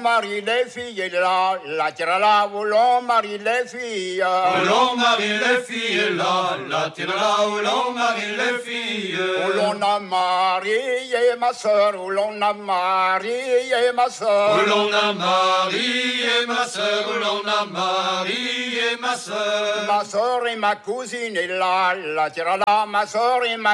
marie les filles, et là, la tira là où l'on marie les filles. Où l'on marie les filles, là, la tira là où l'on marie les filles. Où l'on a marié ma sœur, où l'on a marié ma sœur. Où l'on a marié ma sœur, où l'on a marié ma sœur. Ma sœur et ma cousine, et là, la tira là, ma sœur et ma